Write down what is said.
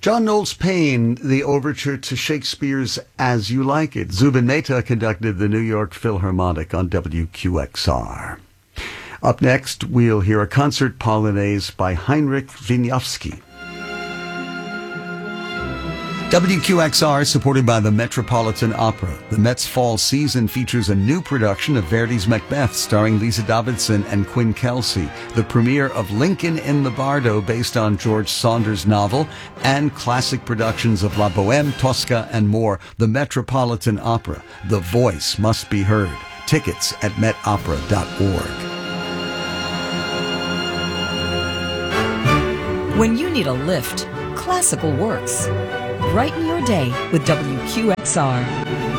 John Knowles Paine, the overture to Shakespeare's As You Like It. Zubin Mehta conducted the New York Philharmonic on WQXR. Up next, we'll hear a concert polonaise by Heinrich Wieniawski. WQXR, supported by the Metropolitan Opera. The Met's fall season features a new production of Verdi's Macbeth starring Lisa Davidson and Quinn Kelsey, the premiere of Lincoln in the Bardo based on George Saunders' novel, and classic productions of La Bohème, Tosca, and more. The Metropolitan Opera. The voice must be heard. Tickets at metopera.org. When you need a lift, classical works. Brighten your day with WQXR.